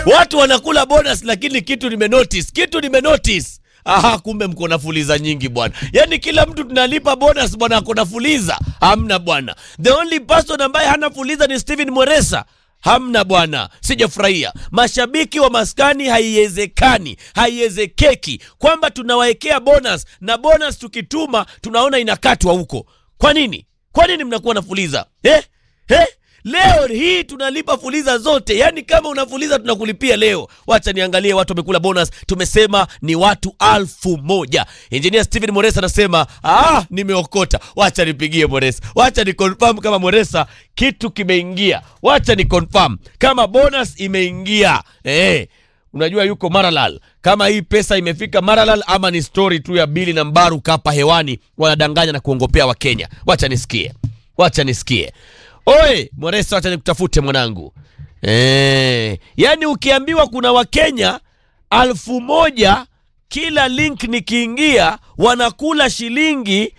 Watu wanakula bonus lakini kitu nimenotice. Aha, kumbe mko na fuliza nyingi bwana. Yaani kila mtu tunalipa bonus bwana, ako na fuliza. Hamna bwana. The only person ambaye hana fuliza ni Steven Mweresa. Hamna bwana, sijafurahia. Mashabiki wa maskani haiwezekeki kwamba tunawaekea bonus na bonus tukituma tunaona inakatwa huko. Kwa nini mnakuwa na fuliza? Leo hii tunalipa fuliza zote. Yaani kama unafuliza tunakulipia leo. Wacha niangalie watu wamekula bonus. Tumesema ni watu 1000. Engineer Steven Mweresa anasema, nimeokota. Wacha nipigie Mweresa. Wacha ni confirm kama Mweresa kitu kimeingia. Wacha ni confirm kama bonus imeingia. Unajua yuko Maralal. Kama hii pesa imefika Maralal ama ni story tu ya Billy na Mbaru kapa hewani wanadanganya na kuongopea wa Kenya. Wacha nisikie. Oi, Mweresa, wacha nikutafute mwanangu. Yaani ukiambiwa kuna Wakenya 1000 kila link nikiingia wanakula shilingi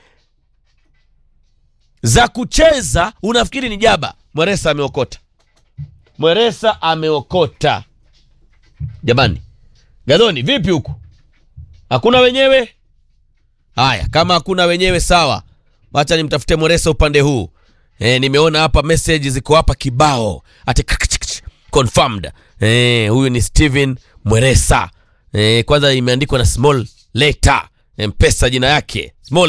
za kucheza, unafikiri ni jaba. Mweresa ameokota. Jamani, Gadoni vipi huku? Hakuna wenyewe? Haya, kama hakuna wenyewe sawa. Wacha nimtafute Mweresa upande huu. Nimeona hapa message ziko hapa kibao. Confirmed. Huyu ni Steven Mweresa. Kwanza imeandikwa na small letter. Mpesa jina yake. Small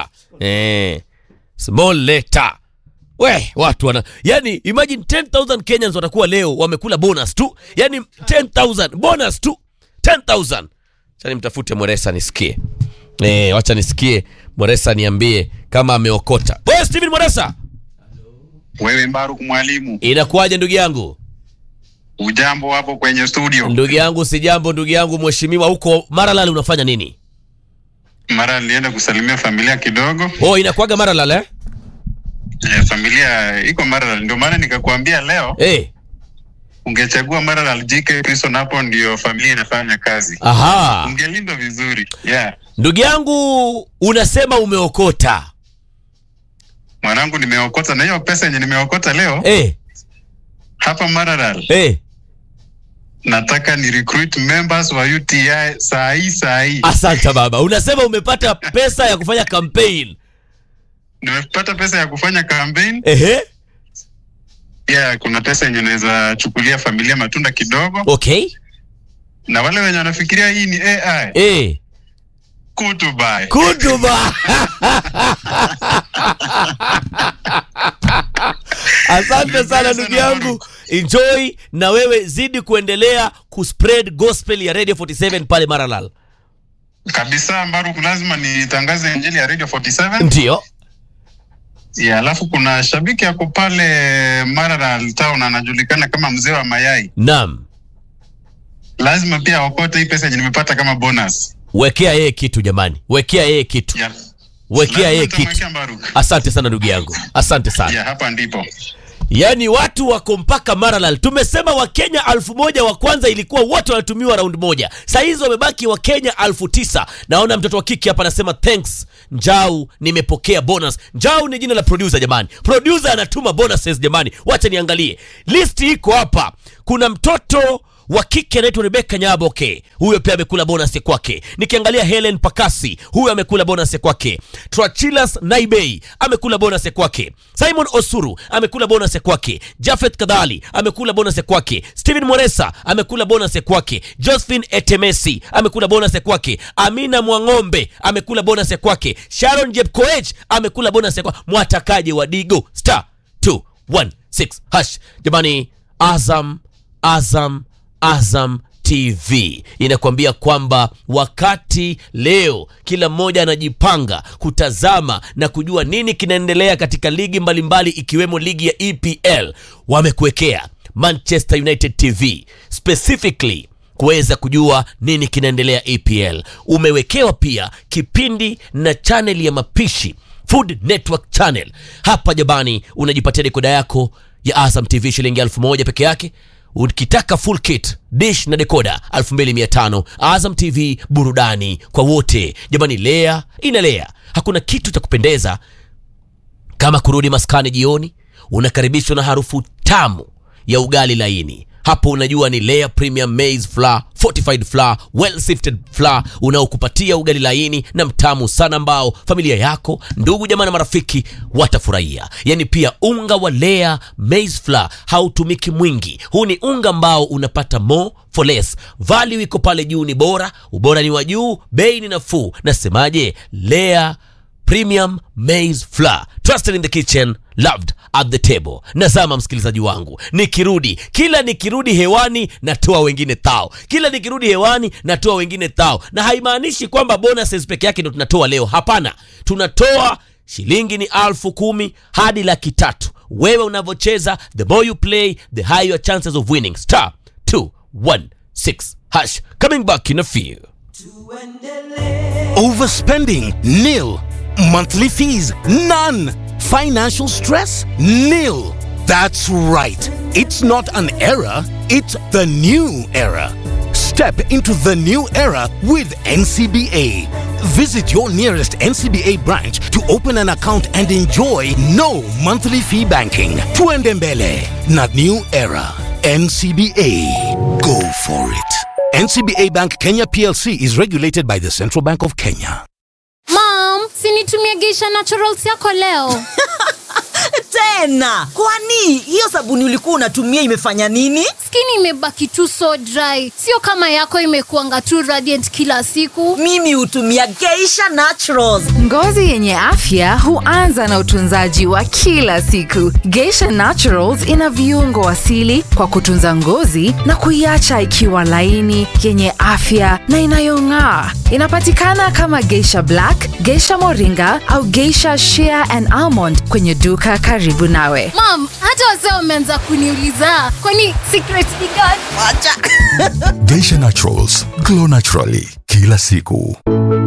letter. Watu wana. Yaani imagine 10,000 Kenyans watakuwa leo wamekula bonus tu. Yaani 10,000 bonus tu. 10,000. Acha nimtafute Mweresa nisikie. Wacha nisikie Mweresa niambie kama ameokota. Wewe Steven Mweresa. Wewe Mbaru mwalimu. Inakuaje ndugu yangu? Ujambo hapo kwenye studio? Ndugu yangu sijambo ndugu yangu mheshimiwa. Huko Maralal unafanya nini? Maralal nienda kusalimia familia kidogo. Inakuaga Maralal familia iko Maralal, ndio maana nikakwambia leo. Ungechagua Maralal JK Prison, hapo ndio familia inafanya kazi. Aha. Ungelindwa vizuri. Ndugu yangu unasema umeokota. Mwanangu nimeokota, na hiyo pesa yenye nimeokota leo hapa Maralal. Nataka ni recruit members wa UTI saa hii. Asante baba. Unasema umepata pesa ya kufanya campaign. Nimepata pesa ya kufanya campaign. Kuna pesa yenye naweza chukulia familia matunda kidogo. Okay. Na wale wenye wanafikiria hii ni AI. Kutubai. Asante sana ndugu yangu. Enjoy na wewe zidi kuendelea kuspread gospel ya Radio 47 pale Maralal. Kabisa Mbaru, lazima nitangaze injili ya Radio 47. Ndio. Alafu kuna shabiki yako pale Maralal town anajulikana kama mzee wa mayai. Naam. Lazima pia aokote hii pesa yenye nimepata kama bonus. Wekea yeye kitu jamani. Wekea yeye kitu. Asante sana ndugu yangu. Asante sana. Hapa ndipo. Yaani watu wako mpaka Maralal. Tumesema Wakenya 1000 wa kwanza ilikuwa wote wanatumiwa round moja. Sasa hizo wamebaki Wakenya 9000. Naona mtoto wa kiki hapa anasema thanks Njau, nimepokea bonus. Njau ni jina la producer jamani. Producer anatuma bonuses jamani. Wacha niangalie. List iko hapa. Kuna mtoto wa kike anaitwa Rebecca Nyaboke. Huyo pia amekula bonus kwake. Nikiangalia Helen Pakasi, huyo amekula bonus kwake. Trachilas Naibei amekula bonus kwake. Simon Osuru amekula bonus kwake. Jafet Kadhali amekula bonus kwake. Steven Mweresa amekula bonus kwake. Josephine Etemesi amekula bonus kwake. Amina Mwangombe amekula bonus kwake. Sharon Jepkoech amekula bonus kwake. Mwatakaje wa Digo *216# jamani. Azam TV inakwambia kwamba wakati leo kila mmoja anajipanga kutazama na kujua nini kinaendelea katika ligi mbalimbali ikiwemo ligi ya EPL, wamekuwekea Manchester United TV specifically kuweza kujua nini kinaendelea EPL. Umewekewa pia kipindi na channel ya mapishi Food Network channel. Hapa jabani unajipatia dekoda yako ya Azam TV shilingi 1000 peke yake. Ukitaka full kit, dish na dekoda 2500. Azam TV, burudani kwa wote. Jamani, lea inalea. Hakuna kitu cha kupendeza kama kurudi maskani jioni unakaribishwa na harufu tamu ya ugali laini, Hapo unajua ni Lea Premium Maize Flour, fortified flour, well sifted flour, unaokupatia ugali laini na mtamu sana ambao familia yako, ndugu jamaa na marafiki watafurahia. Yani pia unga wa Lea Maize Flour hautumiki mwingi. Huu ni unga ambao unapata more for less. Value iko pale juu, ni bora, ubora ni wa juu, bei ni nafuu. Nasemaje? Lea Premium Maize Flour, trusted in the kitchen, loved at the table. Nazama msikilizaji wangu, kila nikirudi hewani natoa wengine thao. Kila nikirudi hewani natoa wengine thao. Na haimaanishi kwamba bonuses peke yake ndio tunatoa leo. Hapana. Tunatoa shilingi ni 10,000 hadi 300,000. Wewe unavocheza, the more you play, the higher your chances of winning. *216#. Coming back in a few. Overspending? Nil. Monthly fees? None. Financial stress? Nil. That's right. It's not an era, it's the new era. Step into the new era with NCBA. Visit your nearest NCBA branch to open an account and enjoy no monthly fee banking. Tuende mbele na new era. NCBA. Go for it. NCBA Bank Kenya PLC is regulated by the Central Bank of Kenya. Mom, sinitumie Geisha Naturals yako leo. Tena, kwani hiyo sabuni ulikuwa unatumia imefanya nini? Skin imebaki tu so dry. Sio kama yako imekuanga tu radiant kila siku. Mimi hutumia Geisha Naturals. Ngozi yenye afya huanza na utunzaji wa kila siku. Geisha Naturals ina viungo asili kwa kutunza ngozi na kuiacha ikiwa laini, yenye afya na inayong'aa. Inapatikana kama Geisha Black, Geisha Moringa au Geisha Shea and Almond kwenye duka karibu nawe. Mom, hata wazee wameanza kuniuliza, kwani secret ni gani? Acha. Geisha Naturals, glow naturally kila siku.